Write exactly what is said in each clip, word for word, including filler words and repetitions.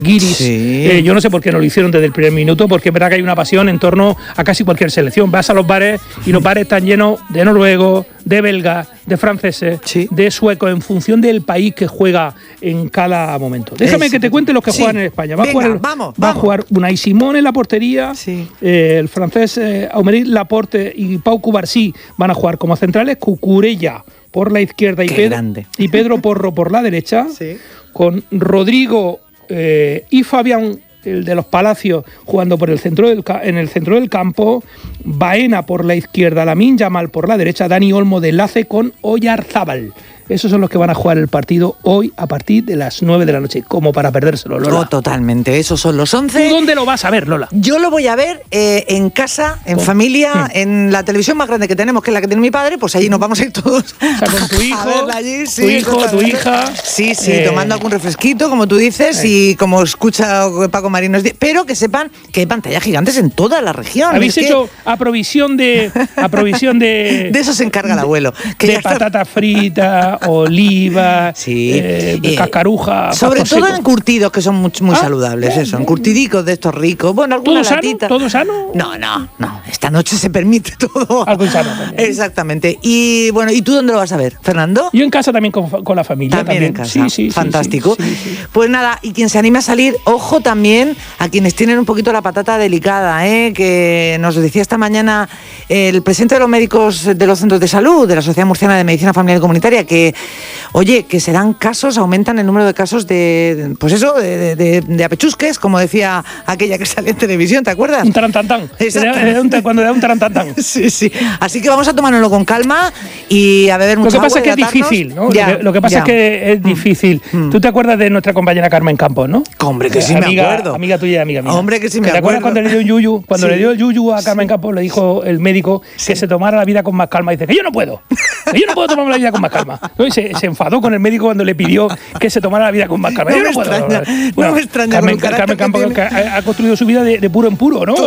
guiris. Sí. Eh, yo no sé por qué no lo hicieron desde el primer minuto, porque es verdad que hay una pasión en torno a casi cualquier selección. Vas a los bares y los bares están llenos de noruegos, de belgas, de franceses, sí. de suecos, en función del país que juega en cada momento. Déjame Eso. que te cuente los que Sí. juegan en España. Va Venga, a jugar, el, vamos, va vamos. a jugar Unai Simón en la portería, Sí. eh, el francés eh, Aymeric Laporte y Pau Cubarsí van a jugar como centrales, Cucurella por la izquierda y, Qué Pedro, grande. y Pedro Porro por la derecha, Sí. con Rodrigo eh, y Fabián, el de los Palacios, jugando por el centro del ca- en el centro del campo, Baena por la izquierda, Lamine Yamal por la derecha, Dani Olmo de enlace con Oyarzábal. Esos son los que van a jugar el partido hoy a partir de las nueve de la noche, como para perdérselo, Lola. Oh, totalmente, esos son los ¿Tú once. dónde lo vas a ver, Lola? Yo lo voy a ver eh, en casa, en Con- familia, Sí. en la televisión más grande que tenemos, que es la que tiene mi padre, pues allí nos vamos a ir todos. O sea, con tu hijo, a verla allí, sí, tu hijo, tu exactamente. hija. Sí, sí, eh, tomando algún refresquito, como tú dices, eh. y como escucha Paco Marín nos dice, pero que sepan que hay pantallas gigantes en toda la región. Habéis Es que hecho a provisión de a provisión de de eso se encarga el abuelo. Que de ya está- patatas fritas, oliva, Sí. eh, de Eh, cascaruja, Sobre pasto todo seco. encurtidos, que son muy, muy Ah, saludables, bien, eso, bien. encurtidicos de estos ricos. Bueno, alguna ¿Todo sano? latita. ¿Todo sano? No, no, no. Esta noche se permite todo. Algo sano también. Exactamente. Y bueno, ¿y tú dónde lo vas a ver, Fernando? Yo en casa también con, con la familia. También, en casa. Sí, sí, sí, fantástico. sí, sí, sí. Pues nada, y quien se anime a salir, ojo también a quienes tienen un poquito la patata delicada, ¿eh? Que nos decía esta mañana el presidente de los médicos de los centros de salud, de la Sociedad Murciana de Medicina Familiar y Comunitaria, que, oye, que serán casos, aumentan el número de casos de, pues eso, de, de, de apechusques, como decía aquella que salía en televisión, ¿te acuerdas? Un tarantantán. Exacto. Era- era un ta- Cuando da un tarantantán. Sí, sí. Así que vamos a tomárnoslo con calma y a beber Lo mucha que pasa agua, es que es hidratarnos. difícil, ¿no? Ya, lo, que, lo que pasa ya. es que es difícil. Mm. ¿Tú te acuerdas de nuestra compañera Carmen Campos, no? Hombre, que sí Eh, me amiga, acuerdo. Amiga tuya y amiga mía. Hombre, que sí me ¿Te acuerdas acuerdo. cuando le dio el yuyu? Cuando Sí. le dio el yuyu a Carmen Campos, le dijo el médico que se tomara la vida con más calma. Dice que yo no puedo. Que yo no puedo tomarme la vida con más calma. ¿No? Y se, se enfadó con el médico cuando le pidió que se tomara la vida con más calma. No yo me no puedo. extraña, no me extraña Carmen, con el Carmen carácter Campos que que ha, ha construido su vida de, de puro en puro, ¿no?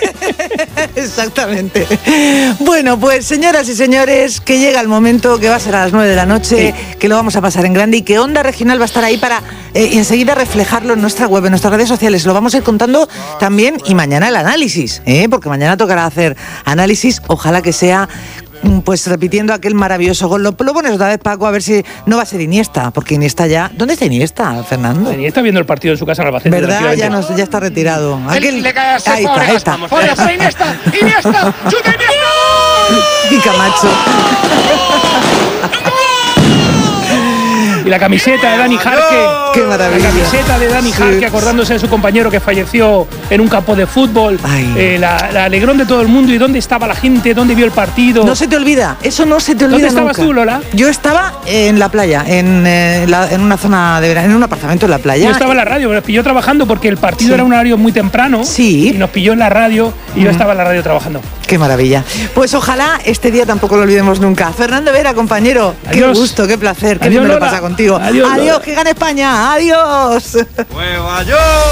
Exactamente. Bueno, pues señoras y señores, que llega el momento, que va a ser a las nueve de la noche, que lo vamos a pasar en grande y que Onda Regional va a estar ahí para eh, enseguida reflejarlo en nuestra web, en nuestras redes sociales. Lo vamos a ir contando también y mañana el análisis, ¿eh? Porque mañana tocará hacer análisis, ojalá que sea mm, pues repitiendo aquel maravilloso gol. Lo, lo pones otra vez, Paco, a ver si no va a ser Iniesta, porque Iniesta ya... ¿Dónde está Iniesta, Fernando? Y está viendo el partido en su casa en Albacete. ¿Verdad? Ya, tranquilamente. no, ya está retirado. Aquel- Le cae a ahí está, ahí está. Fuera, fuera, Iniesta, Iniesta, chuta Iniesta. Y Camacho. Y la camiseta de Dani Jarque. ¡Qué maravilla! La camiseta de Dani Sí. Jarque, acordándose de su compañero que falleció en un campo de fútbol. Ay. Eh, la, la alegrón de todo el mundo. ¿Y dónde estaba la gente? ¿Dónde vio el partido? No se te olvida, eso no se te olvida ¿Dónde estabas nunca. tú, Lola? Yo estaba en la playa, en, eh, la- en una zona de verano, en un apartamento en la playa. Yo estaba en la radio, pero nos pilló trabajando porque el partido Sí. era un horario muy temprano. Sí. Y nos pilló en la radio y yo estaba en la radio trabajando. Qué maravilla. Pues ojalá este día tampoco lo olvidemos nunca. Fernando Vera, compañero, Adiós. qué gusto, qué placer, qué Adiós, bien me lo Lola. pasa contigo. Adiós, Adiós, Lola. que gane España. Adiós. Nueva York.